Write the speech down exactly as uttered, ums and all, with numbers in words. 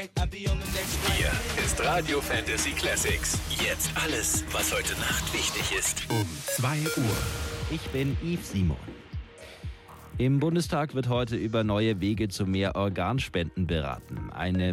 Hier ist Radio Fantasy Classics. Jetzt alles, was heute Nacht wichtig ist. Um zwei Uhr. Ich bin Yves Simon. Im Bundestag wird heute über neue Wege zu mehr Organspenden beraten. Eine